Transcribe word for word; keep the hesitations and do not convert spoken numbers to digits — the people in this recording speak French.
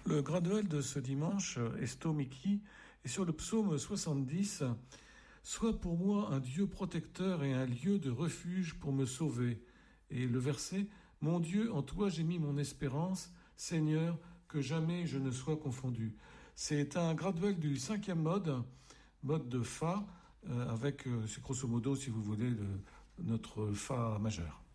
Le graduel de ce dimanche, Esto Miki, est sur le psaume soixante-dix. Sois pour moi un Dieu protecteur et un lieu de refuge pour me sauver. Et le verset, mon Dieu, en toi j'ai mis mon espérance, Seigneur, que jamais je ne sois confondu. C'est un graduel du cinquième mode, mode de Fa, euh, avec, euh, c'est grosso modo, si vous voulez, le, notre Fa majeur.